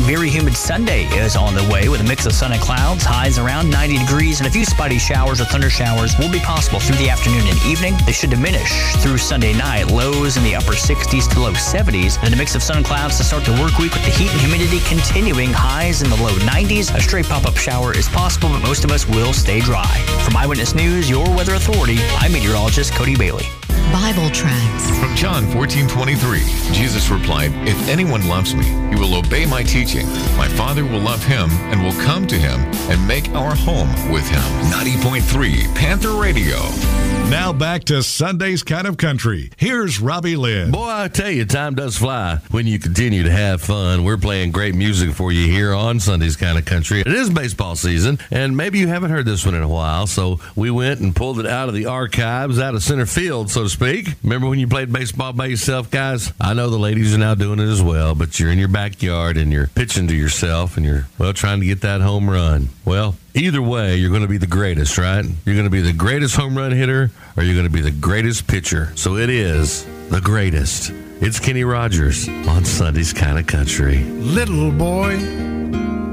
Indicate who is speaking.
Speaker 1: very humid Sunday is on the way with a mix of sun and clouds. Highs around 90 degrees and a few spotty showers or thunder showers will be possible through the afternoon and evening. They should diminish through Sunday night. Lows in the upper 60s to low 70s. Then a mix of sun and clouds to start the work week with the heat and humidity continuing. Highs in the low 90s. A stray pop-up shower is possible, but most of us will stay dry. From Eyewitness News, your weather authority, I'm meteorologist Cody Bailey.
Speaker 2: Bible tracts.
Speaker 3: From John 14:23, Jesus replied, "If anyone loves me, he will obey my teaching. My Father will love him and will come to him and make our home with him." 90.3 Panther Radio.
Speaker 4: Now back to Sunday's Kind of Country. Here's Robbie Lynn.
Speaker 5: Boy, I tell you, time does fly when you continue to have fun. We're playing great music for you here on Sunday's Kind of Country. It is baseball season, and maybe you haven't heard this one in a while, so we went and pulled it out of the archives, out of center field, so to speak. Remember when you played baseball by yourself, guys? I know the ladies are now doing it as well, but you're in your backyard and you're pitching to yourself and you're, well, trying to get that home run. Well, either way, you're going to be the greatest, right? You're going to be the greatest home run hitter, or you're going to be the greatest pitcher. So it is the greatest. It's Kenny Rogers on Sunday's Kind of Country.
Speaker 6: Little boy,